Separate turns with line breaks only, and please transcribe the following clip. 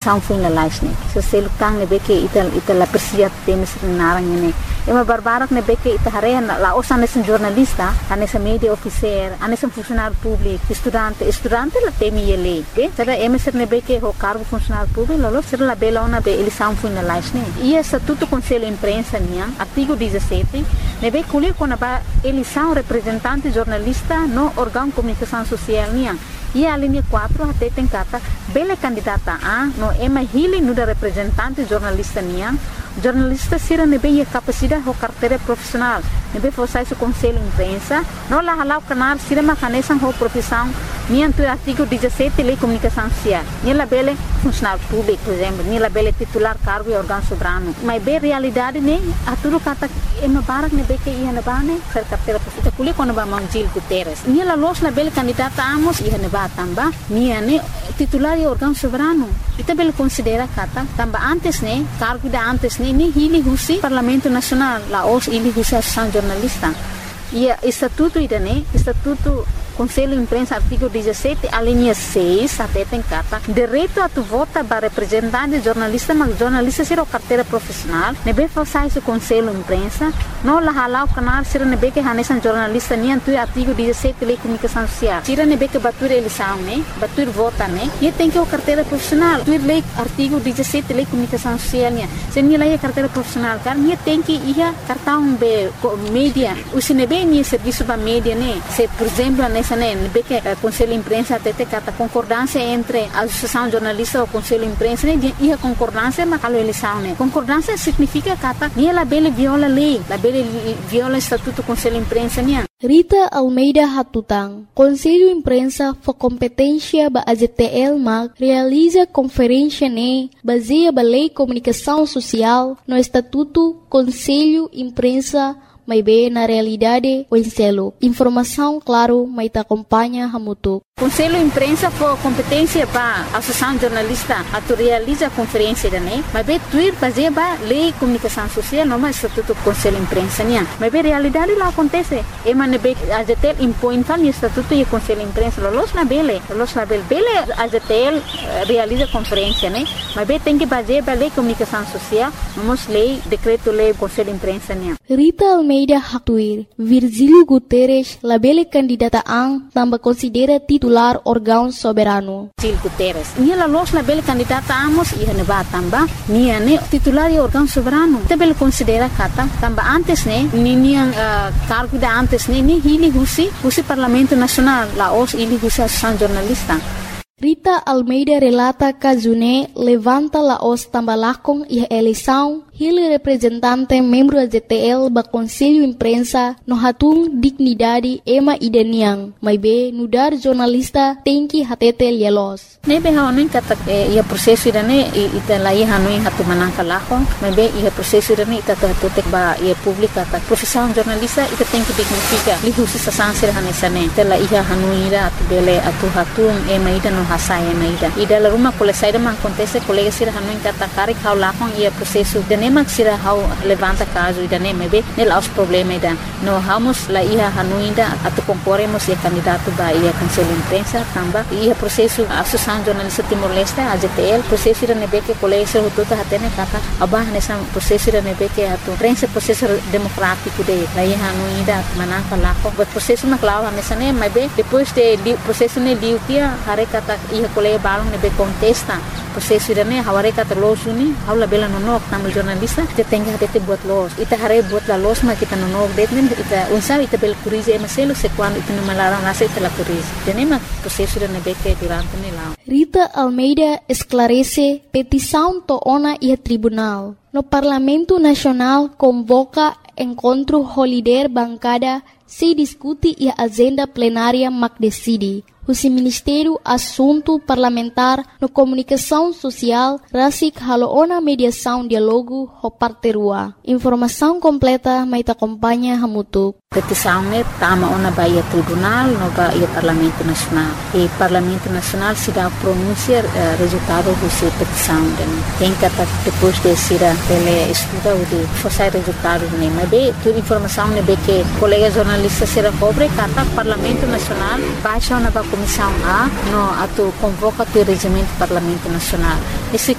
eleição foi na laisne. Se você lutar nebe que ita la persia temes narang ini. Ema barbarak nebe que ita hare la osa nesse jornalista, nesse media officer, nesse funcionário público, estudante la temi ele. Será ema ser nebe que o cargo funcionário público, lolo ser la bela ona be eleição foi na laisne. E estatuto conselho imprensa niang, artigo 17, nebe kulir kona ba eleição representante jornalista no órgão comunicação social niang. E a linha 4 até tem kata bela candidata a no ema hili no da representante jornalista niang. Jornalista sira nebe a capacidade ou carteira profissional. Nebe forçar esse conselho imprensa. Não lá halau canal sira macanesan ou profissão. Nianto artigo 17 lei comunicação social. Nila bele funcionário público, por exemplo. Nila bele titular cargo e órgão soberano. Mas bem realidade né a tudo kata ema barak nebe que ia nebane ser carteira profissional. Kulit quando ba Gil Guterres. Nila los na bele candidata amos ia neba tamba. Nia ne titular e órgão soberano. Ita bele considera kata tamba antes né cargo da antes né ni hili husi Parlamento Nacional la os hili husi Associação Jornalista. E estatuto idane estatuto Conselho Imprensa, artigo 17, a linha 6, até tem carta. Direito a tu vota para representante jornalista, mas jornalista será carteira profissional. Nebe fazer esse Conselho Imprensa. Não lá halau canal, será nebe que hanesan jornalista, nem antu artigo 17, lei comunicação social. Será nebe que batur eleição, né? Batur vota, né? E tem que o carteira profissional. Tu lei artigo 17, lei comunicação social, né? Se nem lei carteira profissional, cara, nem tem que ir cartão be mídia. O se nebe nem serviço para mídia, né? Se por exemplo, nessa que Conselho Imprensa até tem a concordância entre a Associação Jornalista e o Conselho Imprensa e a concordância mas a eleição né concordância significa que ela bele viola a lei la bele viola o estatuto do Conselho Imprensa né.
Rita Almeida Hatutang, Conselho Imprensa for competência ba AZTL mag realiza conferência ne baseia ba lei comunicação social no estatuto Conselho Imprensa may be na realidade o enselo. Informação, claro, may te acompanha hamutuk.
Conselho Imprensa for competência para a Associação Jornalista a tu realiza a conferência da né, mas bem tuir baseia ba lei comunicação social não mais estatuto Conselho Imprensa né, mas bem realidade lá acontece, e mas bem a ZTL impõe tal estatuto e Conselho Imprensa los na bele a ZTL realiza conferência né, mas bem tem que baseia ba lei comunicação social, vamos lei decreto lei Conselho Imprensa né.
Rita Almeida Hatuir, Virgílio Guterres, labele candidata ang tambah considera titular órgão soberano.
Gil Guterres. Nia los labele candidata amos e neba tamba, nia ne titular e órgão soberano. Tabel considera kata tamba antes ne nia cargo da antes ne ni hili husi Parlamento Nacional, la os hili husi Associação Jornalista.
Rita Almeida relata que June levanta la os tambalakong e eleição hili representante membro da ZTL ba Conselho Imprensa no hatung dignidade ema ideniang, mas be nudar jornalista tem que hatete lielos.
Nebe haonin kata ia prosesso idane ita lai hanuin hatu manangka lakong, mas be ia prosesso idane ita tutek ba ia publika ta profissão jornalista ita tem que dignifica li husi sasansir hanesane tela ia hanuira atu bele atu hatung ema ida no hasaya na ida la rumah kole saida man acontece colega sira hanuin kata kari kau lakong ia prosesso idane mak sira hau levanta caso idane mebe nel aos problema ida no hamos la ia hanuinda atu concorremos ia candidato ba ia Conselho Imprensa tamba ia processo Associação Jornalista Timor-Leste AZTL processo ida nebe que colega sira hututa hatene kata abah nessa processo ida nebe que atu prensa processo democrático de la ia hanuinda manangka lako but processo maklawa mesane mebe depois de processo ne diutia hare kata ia colega balong nebe contesta processo ida ne haware kata losuni haula bela no tamu jornalista te tenga hati buat los ita hare buat la los ma kita no detmen ita unsa ita bel curize emaselo se quando ita no malaram nasa ita la curize tenema processo da nebeke durante ne lá.
Rita Almeida esclarece petição to ona e tribunal no Parlamento Nacional convoca encontro holiday bancada se discute e a agenda plenária mac decide. O Ministério Assunto Parlamentar no Comunicação Social rasik haloona mediação diálogo ho parterua. Informação completa mai te acompanha hamutuk.
Petição ne tama ona baia tribunal no baia Parlamento Nacional. E Parlamento Nacional se dá pronúncia resultado do petição den. Tem que depois de ser ele estuda o de forçar resultado ne. Mas be toda informação ne be que colega jornalista será cobre kata Parlamento Nacional baixa na Comissão A no atu convoca o regimento Parlamento Nacional. Esse